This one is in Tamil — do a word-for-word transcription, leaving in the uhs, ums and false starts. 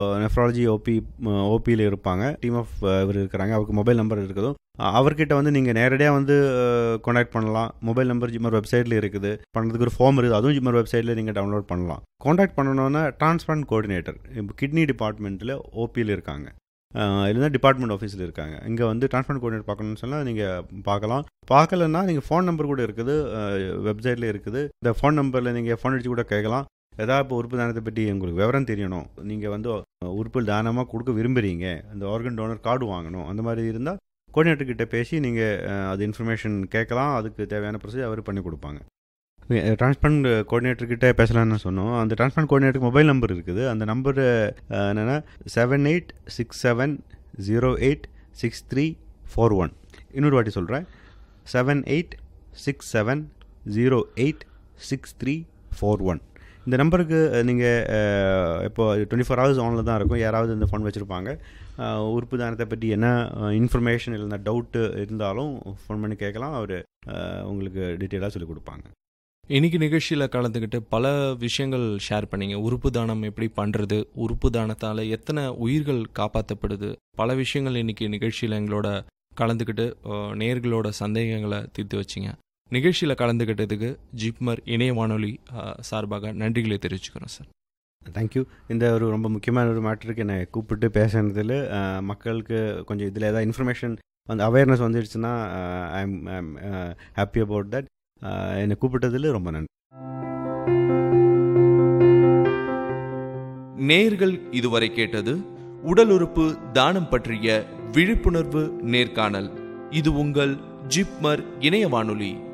நெஃப்ராலஜி ஓபி ஓபியில் இருப்பாங்க, டீம் ஆஃப் இவர் இருக்கிறாங்க, அவருக்கு மொபைல் நம்பர் இருக்குதோ அவர்கிட்ட வந்து நீங்கள் நேரடியாக வந்து காண்டாக்ட் பண்ணலாம். மொபைல் நம்பர் ஜிம்மர் வெப்சைட்டில் இருக்குது, பண்ணுறதுக்கு ஒரு ஃபார்ம் இருக்குது, அதுவும் ஜிம்மர் வெப்சைட்டில் நீங்கள் டவுன்லோட் பண்ணலாம். காண்டாக்ட் பண்ணணுன்னா டிரான்ஸ்பிளான்ட் கோஆர்டினேட்டர் இப்போ கிட்னி டிபார்ட்மெண்ட்டில் ஓபியில் இருக்காங்க, இல்லைனா டிபார்ட்மெண்ட் ஆஃபீஸில் இருக்காங்க. இங்கே வந்து டிரான்ஸ்பிளான்ட் கோஆர்டினேட்டர் பார்க்கணுன்னு சொன்னால் நீங்கள் பார்க்கலாம். பார்க்கலன்னா நீங்கள் ஃபோன் நம்பர் கூட இருக்குது, வெப்சைட்டில் இருக்குது. இந்த ஃபோன் நம்பரில் நீங்கள் ஃபோன் அடித்து கூட கேட்கலாம். ஏதாவது இப்போ உறுப்பு தானத்தை பற்றி உங்களுக்கு விவரம் தெரியணும், நீங்கள் வந்து உறுப்பு தானமாக கொடுக்க விரும்புகிறீங்க, அந்த ஆர்கன் டோனர் கார்டு வாங்கணும், அந்த மாதிரி இருந்தால் கோஆர்டினேட்டர்கிட்ட பேசி நீங்கள் அது இன்ஃபர்மேஷன் கேட்கலாம். அதுக்கு தேவையான ப்ரொசீஜர் அவர் பண்ணி கொடுப்பாங்க. டிரான்ஸ்பிளான்ட் கோஆர்டினேட்டர்கிட்ட பேசலான்னு சொன்னோம். அந்த டிரான்ஸ்பிளான்ட் கோஆர்டினேட்டருக்கு மொபைல் நம்பர் இருக்குது. அந்த நம்பர் என்னென்னா seven eight six seven zero eight six three four one. இன்னொரு வாட்டி சொல்கிறேன், seven eight six seven zero eight six three four one. இந்த நம்பருக்கு நீங்கள் இப்போ டுவெண்ட்டி ஃபோர் ஹவர்ஸ் ஆனில் தான் இருக்கும். யாராவது இந்த ஃபோன் வச்சுருப்பாங்க, உறுப்பு தானத்தை பற்றி என்ன இன்ஃபர்மேஷன் இல்லைனா டவுட்டு இருந்தாலும் ஃபோன் பண்ணி கேட்கலாம். அவர் உங்களுக்கு டீட்டெயிலாக சொல்லிக் கொடுப்பாங்க. இன்றைக்கி நிகழ்ச்சியில் கலந்துக்கிட்டு பல விஷயங்கள் ஷேர் பண்ணிங்க. உறுப்பு தானம் எப்படி பண்ணுறது, உறுப்பு தானத்தால் எத்தனை உயிர்கள் காப்பாற்றப்படுது, பல விஷயங்கள் இன்றைக்கி நிகழ்ச்சியில் எங்களோட கலந்துக்கிட்டு நேயர்களோட சந்தேகங்களை தீர்த்து வச்சிங்க. நிகழ்ச்சியில் கலந்துக்கிட்டதுக்கு ஜிப்மர் இணைய வானொலி சார்பாக நன்றிகளை தெரிவிச்சுக்கிறோம் சார். தேங்க்யூ. இந்த ஒரு ரொம்ப முக்கியமான ஒரு மேட்டருக்கு என்னை கூப்பிட்டு பேசுனதில் மக்களுக்கு கொஞ்சம் இதில் ஏதாவது இன்ஃபர்மேஷன் வந்து அவேர்னஸ் வந்துடுச்சுன்னா I M I am happy about that. என்னை கூப்பிட்டதில் ரொம்ப நன்றி. நேயர்கள் இதுவரை கேட்டது உடல் உறுப்பு தானம் பற்றிய விழிப்புணர்வு நேர்காணல். இது உங்கள் ஜிப்மர் இணைய வானொலி.